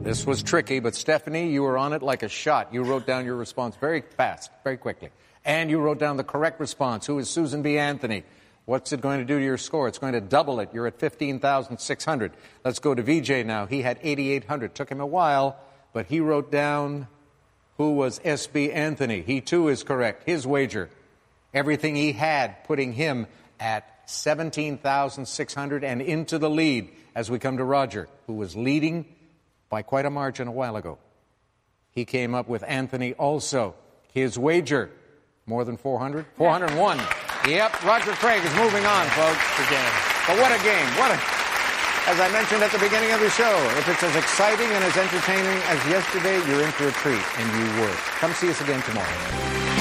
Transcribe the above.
This was tricky, but Stephanie, you were on it like a shot. You wrote down your response very fast, very quickly. And you wrote down the correct response. Who is Susan B. Anthony? What's it going to do to your score? It's going to double it. You're at 15,600. Let's go to VJ now. He had 8,800. Took him a while, but he wrote down who was S.B. Anthony. He, too, is correct. His wager, everything he had, putting him at 17,600 and into the lead as we come to Roger, who was leading by quite a margin a while ago. He came up with Anthony also. His wager, more than 400? 401. Yep, Roger Craig is moving on, folks. But what a game. As I mentioned at the beginning of the show, if it's as exciting and as entertaining as yesterday, you're in for a treat, and you were. Come see us again tomorrow.